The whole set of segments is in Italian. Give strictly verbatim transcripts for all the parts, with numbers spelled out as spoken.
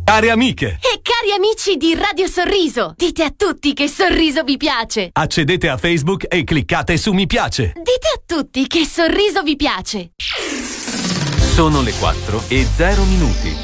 Care amiche e cari amici di Radio Sorriso, dite a tutti che Sorriso vi piace. Accedete a Facebook e cliccate su mi piace. Dite a tutti che Sorriso vi piace. Sono le quattro e zero minuti.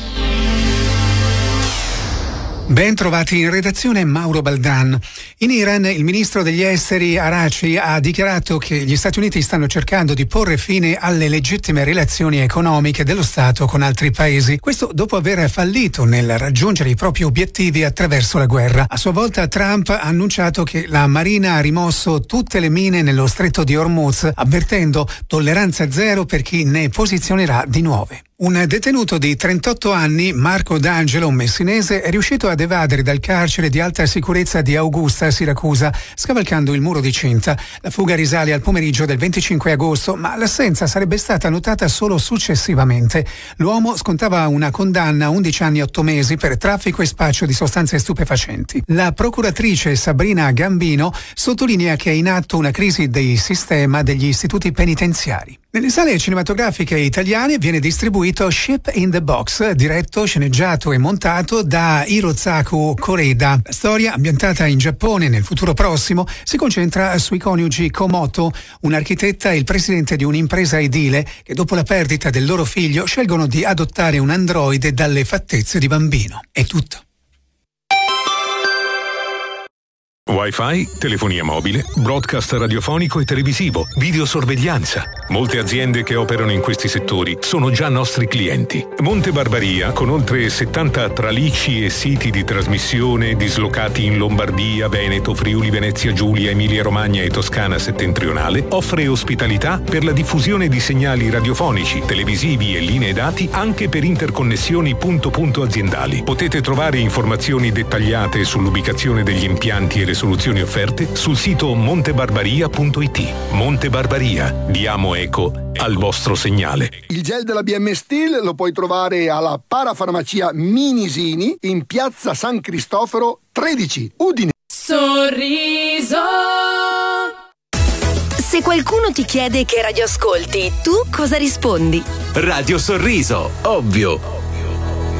Ben trovati in redazione, Mauro Baldan. In Iran il ministro degli esteri Araghchi ha dichiarato che gli Stati Uniti stanno cercando di porre fine alle legittime relazioni economiche dello Stato con altri paesi. Questo dopo aver fallito nel raggiungere i propri obiettivi attraverso la guerra. A sua volta Trump ha annunciato che la Marina ha rimosso tutte le mine nello stretto di Hormuz, avvertendo tolleranza zero per chi ne posizionerà di nuove. Un detenuto di trentotto anni, Marco D'Angelo, un messinese, è riuscito ad evadere dal carcere di alta sicurezza di Augusta, Siracusa, scavalcando il muro di cinta. La fuga risale al pomeriggio del venticinque agosto, ma l'assenza sarebbe stata notata solo successivamente. L'uomo scontava una condanna a undici anni e otto mesi per traffico e spaccio di sostanze stupefacenti. La procuratrice Sabrina Gambino sottolinea che è in atto una crisi del sistema degli istituti penitenziari. Nelle sale cinematografiche italiane viene distribuito Ship in the Box, diretto, sceneggiato e montato da Hirozaku Koreda. La storia, ambientata in Giappone nel futuro prossimo, si concentra sui coniugi Komoto, un'architetta e il presidente di un'impresa edile che dopo la perdita del loro figlio scelgono di adottare un androide dalle fattezze di bambino. È tutto. Wi-Fi, telefonia mobile, broadcast radiofonico e televisivo, videosorveglianza. Molte aziende che operano in questi settori sono già nostri clienti. Monte Barbaria, con oltre settanta tralicci e siti di trasmissione dislocati in Lombardia, Veneto, Friuli, Venezia Giulia, Emilia Romagna e Toscana settentrionale, offre ospitalità per la diffusione di segnali radiofonici, televisivi e linee dati anche per interconnessioni punto-punto aziendali. Potete trovare informazioni dettagliate sull'ubicazione degli impianti e le soluzioni offerte sul sito montebarbaria punto it. Monte Barbaria, diamo eco al vostro segnale. Il gel della B M Steel lo puoi trovare alla Parafarmacia Minisini in piazza San Cristoforo tredici, Udine. Sorriso. Se qualcuno ti chiede che radio ascolti, tu cosa rispondi? Radio Sorriso, ovvio.